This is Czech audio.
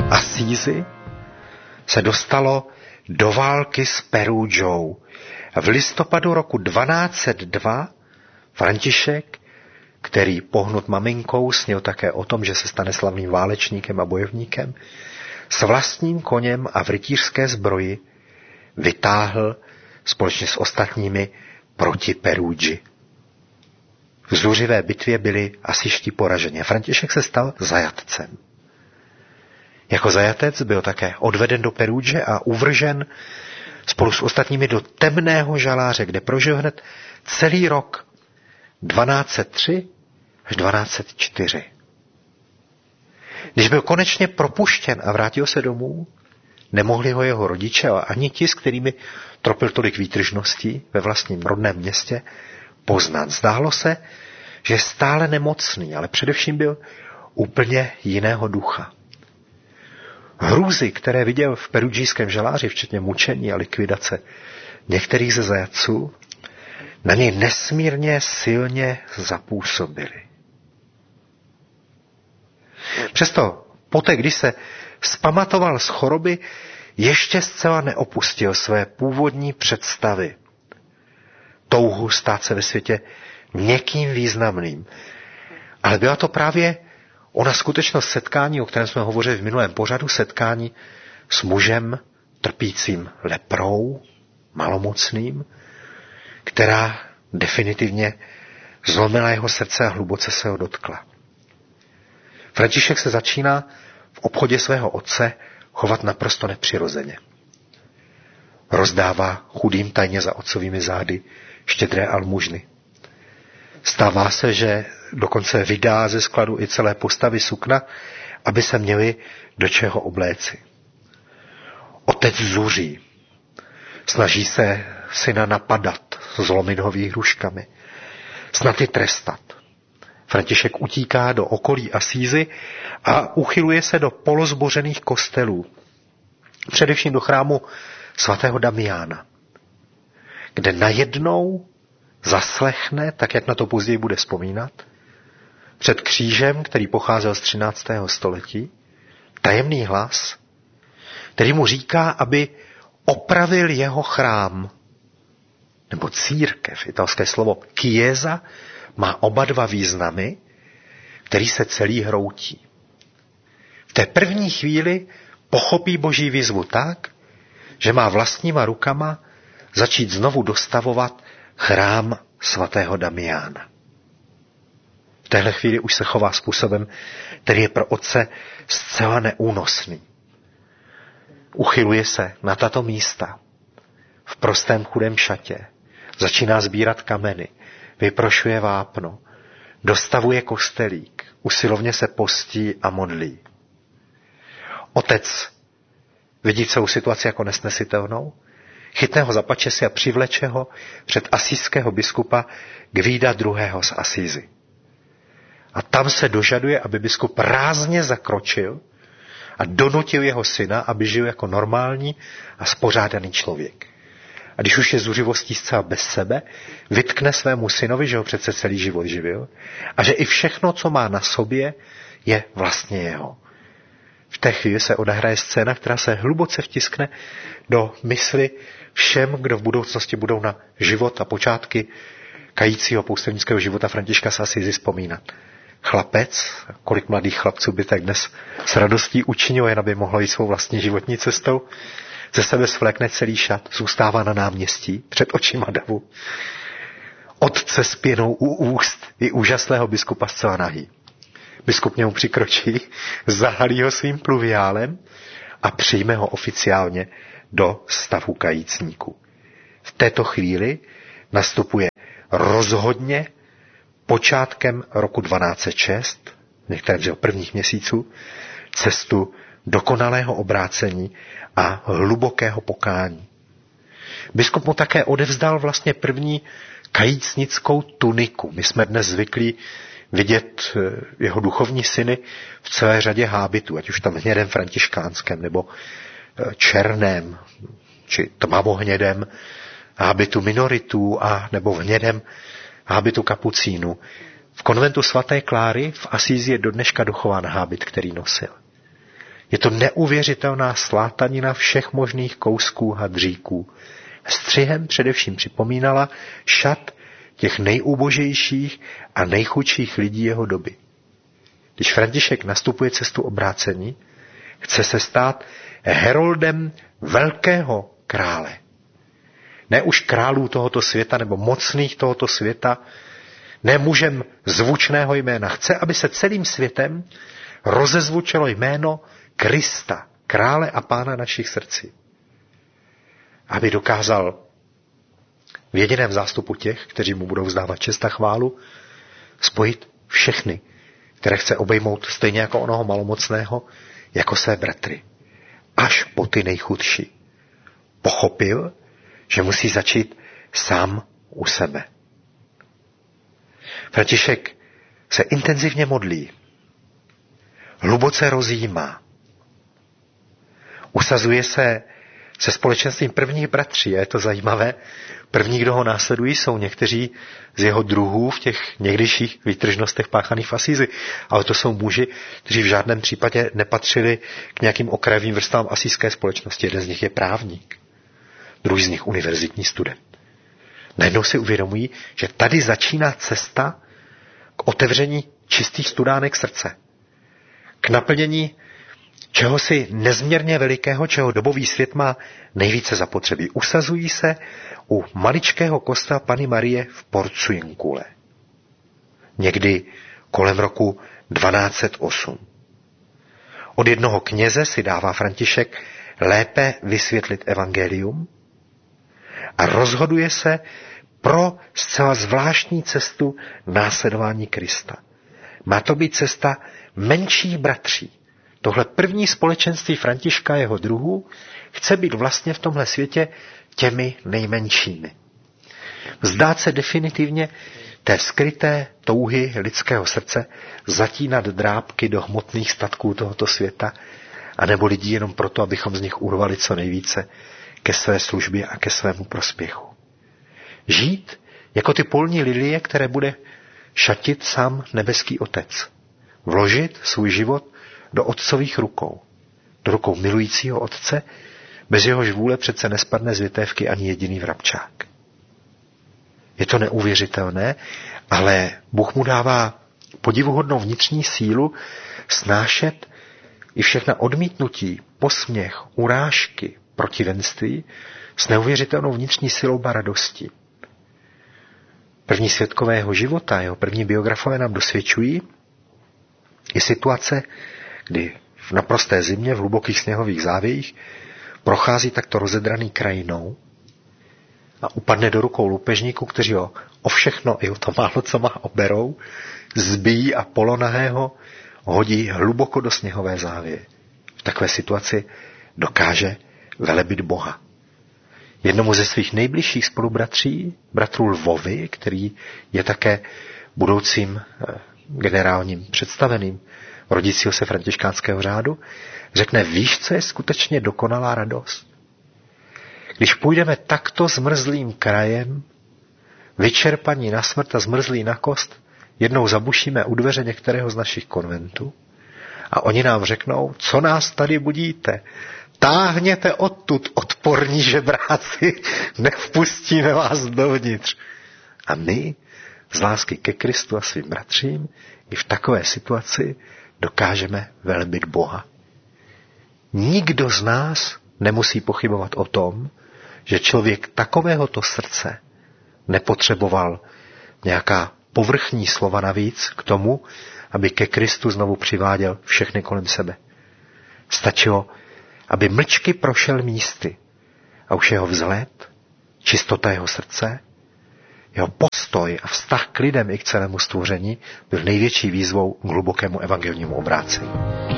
Assisi se dostalo do války s Perugou. V listopadu roku 1202 František, který pohnut maminkou snil také o tom, že se stane slavným válečníkem a bojovníkem, s vlastním koněm a v rytířské zbroji vytáhl společně s ostatními proti Perugii. V zuřivé bitvě byli asiští poraženi a František se stal zajatcem. Jako zajatec byl také odveden do Perugie a uvržen spolu s ostatními do temného žaláře, kde prožil hned celý rok 1203 až 1204. Když byl konečně propuštěn a vrátil se domů, nemohli ho jeho rodiče a ani ti, s kterými tropil tolik výtržností ve vlastním rodném městě, poznat. Zdálo se, že je stále nemocný, ale především byl úplně jiného ducha. Hrůzy, které viděl v perugijském žaláři, včetně mučení a likvidace některých ze zajatců, na něj nesmírně silně zapůsobily. Přesto poté, když se vzpamatoval z choroby, ještě zcela neopustil své původní představy. Touhu stát se ve světě někým významným. Ale byla to právě ona skutečnost setkání, o kterém jsme hovořili v minulém pořadu, setkání s mužem trpícím leprou, malomocným, která definitivně zlomila jeho srdce a hluboce se ho dotkla. František se začíná v obchodě svého otce chovat naprosto nepřirozeně. Rozdává chudým tajně za otcovými zády štědré almužny. Stává se, že dokonce vydá ze skladu i celé postavy sukna, aby se měli do čeho obléci. Otec zuří. Snaží se syna napadat, zlomit ho výhruškami. Snad i trestat. František utíká do okolí Assisi a uchyluje se do polozbořených kostelů. Především do chrámu svatého Damiána, kde najednou zaslechne, tak jak na to později bude vzpomínat, před křížem, který pocházel z 13. století, tajemný hlas, který mu říká, aby opravil jeho chrám, nebo církev, italské slovo chiesa, má oba dva významy, který se celý hroutí. V té první chvíli pochopí Boží výzvu tak, že má vlastníma rukama začít znovu dostavovat chrám svatého Damiána. V téhle chvíli už se chová způsobem, který je pro otce zcela neúnosný. Uchyluje se na tato místa v prostém chudém šatě, začíná sbírat kameny, vyprošuje vápno, dostavuje kostelík, usilovně se postí a modlí. Otec vidí celou situaci jako nesnesitelnou, chytne ho za pačesy a přivleče ho před asijského biskupa Guida II. Z Assisi. A tam se dožaduje, aby biskup rázně zakročil a donutil jeho syna, aby žil jako normální a spořádaný člověk. A když už je zuřivostí zcela bez sebe, vytkne svému synovi, že ho přece celý život živil a že i všechno, co má na sobě, je vlastně jeho. V té chvíli se odehraje scéna, která se hluboce vtiskne do mysli všem, kdo v budoucnosti budou na život a počátky kajícího poustevnického života Františka z Assisi vzpomínat. Chlapec, kolik mladých chlapců by tak dnes s radostí učinilo, jen aby mohlo jít svou vlastní životní cestou, ze sebe svlékne celý šat, zůstává na náměstí před očima davu. Otce s pěnou u úst i úžasného biskupa zcela nahý. Biskup němu přikročí, zahalí ho svým pluviálem a přijme ho oficiálně do stavu kajícníků. V této chvíli nastupuje rozhodně počátkem roku 1206, některém z jeho prvních měsíců, cestu dokonalého obrácení a hlubokého pokání. Biskup mu také odevzdal vlastně první kajícnickou tuniku. My jsme dnes zvyklí vidět jeho duchovní syny v celé řadě hábitů, ať už tam hnědém františkánském, nebo černém, či tmavohnědém hábitu minoritů, a nebo v hnědém hábitu kapucínů. V konventu svaté Kláry v Assisi je do dneška dochován hábit, který nosil. Je to neuvěřitelná slátanina všech možných kousků hadříků. Střihem především připomínala šat těch nejúbožejších a nejchudších lidí jeho doby. Když František nastupuje cestu obrácení, chce se stát heroldem velkého krále. Ne už králů tohoto světa nebo mocných tohoto světa, ne mužem zvučného jména. Chce, aby se celým světem rozezvučilo jméno Krista, krále a pána našich srdcí. Aby dokázal v jediném zástupu těch, kteří mu budou vzdávat čest a chválu, spojit všechny, které chce obejmout stejně jako onoho malomocného, jako své bratry. Až po ty nejchudší. Pochopil, že musí začít sám u sebe. František se intenzivně modlí, hluboce rozjímá, usazuje se společenstvím prvních bratří. A je to zajímavé, první, kdo ho následují, jsou někteří z jeho druhů v těch někdejších výtržnostech páchaných v Asízi. Ale to jsou muži, kteří v žádném případě nepatřili k nějakým okrajovým vrstám asijské společnosti. Jeden z nich je právník, druhý z nich univerzitní student. Najednou si uvědomují, že tady začíná cesta k otevření čistých studánek srdce. K naplnění čehosi nezměrně velikého, čeho dobový svět má nejvíce zapotřebí. Usazují se u maličkého kostela Panny Marie v Porciuncule. Někdy kolem roku 1208. Od jednoho kněze si dává František lépe vysvětlit evangelium a rozhoduje se pro zcela zvláštní cestu následování Krista. Má to být cesta menších bratří. Tohle první společenství Františka a jeho druhů chce být vlastně v tomhle světě těmi nejmenšími. Vzdát se definitivně té skryté touhy lidského srdce zatínat drápky do hmotných statků tohoto světa, anebo lidí jenom proto, abychom z nich urvali co nejvíce ke své službě a ke svému prospěchu. Žít jako ty polní lilie, které bude šatit sám nebeský Otec. Vložit svůj život do otcových rukou. Do rukou milujícího Otce, bez jehož vůle přece nespadne z větévky ani jediný vrabčák. Je to neuvěřitelné, ale Bůh mu dává podivuhodnou vnitřní sílu snášet i všechna odmítnutí, posměch, urážky, protivenství s neuvěřitelnou vnitřní silou a radostí. První svědkové jeho života, jeho první biografové nám dosvědčují i situace, kdy v naprosté zimě, v hlubokých sněhových závějích, prochází takto rozedraný krajinou a upadne do rukou loupežníků, kteří ho o všechno i o to málo, co má, oberou, zbijí a polonahého hodí hluboko do sněhové závěje. V takové situaci dokáže velebit Boha. Jednomu ze svých nejbližších spolubratří, bratru Lvovi, který je také budoucím generálním představeným rodícího se františkánského řádu, řekne, víš, co je skutečně dokonalá radost? Když půjdeme takto zmrzlým krajem, vyčerpaní na smrt a zmrzlí na kost, jednou zabušíme u dveře některého z našich konventů a oni nám řeknou, co nás tady budíte? Táhněte odtud, odporní žebráci, nevpustíme vás dovnitř. A my, z lásky ke Kristu a svým bratřím, i v takové situaci dokážeme velebit Boha. Nikdo z nás nemusí pochybovat o tom, že člověk takovéhoto srdce nepotřeboval nějaká povrchní slova navíc k tomu, aby ke Kristu znovu přiváděl všechny kolem sebe. Stačilo, aby mlčky prošel místy a už jeho vzhled, čistota jeho srdce, jeho postoj a vztah k lidem i k celému stvoření byl největší výzvou k hlubokému evangelnímu obrácení.